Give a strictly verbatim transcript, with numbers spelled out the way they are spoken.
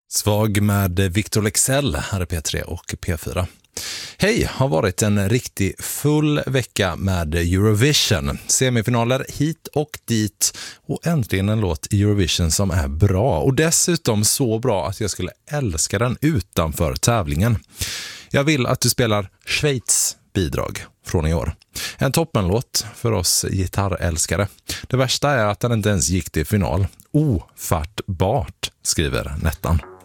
Svag med Victor Leksell här är P tre och P fyra. Hej, har varit en riktigt full vecka med Eurovision. Semifinaler hit och dit och äntligen en låt i Eurovision som är bra. Och dessutom så bra att jag skulle älska den utanför tävlingen. Jag vill att du spelar Schweiz bidrag från i år. En toppenlåt för oss gitarrälskare. Det värsta är att den inte ens gick till final. Ofattbart, skriver Nettan.